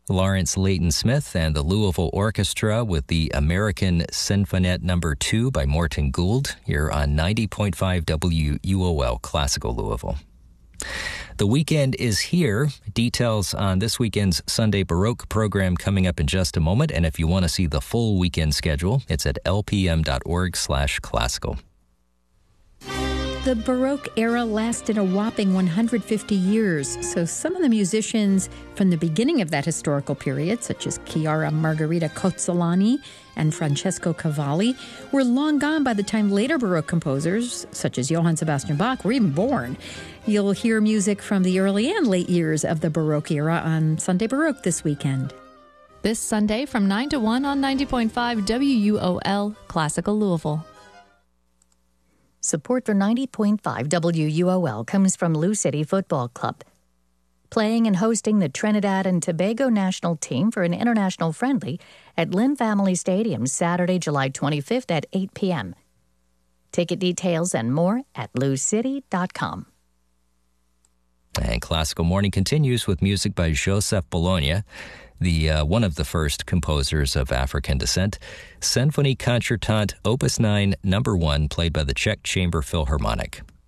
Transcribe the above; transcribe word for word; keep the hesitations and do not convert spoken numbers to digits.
Lawrence Leighton Smith and the Louisville Orchestra with the American Sinfonette Number two by Morton Gould here on ninety point five W U O L Classical Louisville. The weekend is here. Details on this weekend's Sunday Baroque program coming up in just a moment. And if you want to see the full weekend schedule, it's at lpm.org slash classical. The Baroque era lasted a whopping one hundred fifty years, so some of the musicians from the beginning of that historical period, such as Chiara Margherita Cozzolani and Francesco Cavalli, were long gone by the time later Baroque composers, such as Johann Sebastian Bach, were even born. You'll hear music from the early and late years of the Baroque era on Sunday Baroque this weekend. This Sunday from nine to one on ninety point five W U O L Classical Louisville. Support for ninety point five W U O L comes from Lou City Football Club. Playing and hosting the Trinidad and Tobago national team for an international friendly at Lynn Family Stadium Saturday, July twenty-fifth at eight p.m. Ticket details and more at lou city dot com. And Classical Morning continues with music by Joseph Bologna, the uh, one of the first composers of African descent. Symphonie Concertante Opus nine, Number one, played by the Czech Chamber Philharmonic.